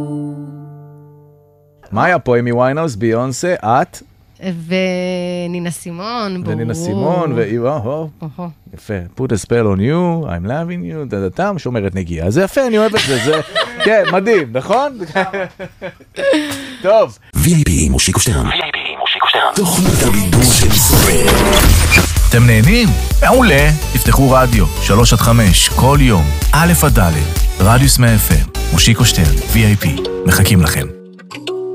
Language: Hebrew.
מה היה פה? אמי ויינהאוס, ביונסה, את? ונינה סימון, ברור. ונינה סימון, יפה. Put a spell on you, I'm loving you, דדתם, שומרת נגיעה. זה יפה, אני אוהב את זה. כן, מדהים, נכון? טוב. VIP מושיקו שטרן. תוכנית הבידור של ישראל. אתם נהנים? מעולה. תפתחו רדיו, 3-5, כל יום, א' עד ד', רדיוס 100 FM, מושיקו שטרן, VIP. מחכים לכם.